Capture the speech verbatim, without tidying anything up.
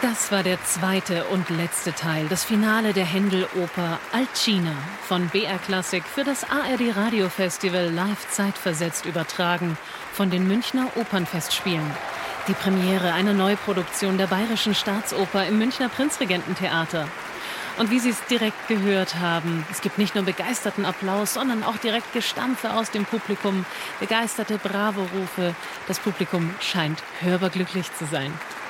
Das war der zweite und letzte Teil, das Finale der Händel-Oper Alcina von B R Klassik für das A R D Radiofestival live zeitversetzt übertragen von den Münchner Opernfestspielen. Die Premiere einer Neuproduktion der Bayerischen Staatsoper im Münchner Prinzregententheater. Und wie Sie es direkt gehört haben, es gibt nicht nur begeisterten Applaus, sondern auch direkt Gestampfe aus dem Publikum, begeisterte Bravo-Rufe. Das Publikum scheint hörbar glücklich zu sein.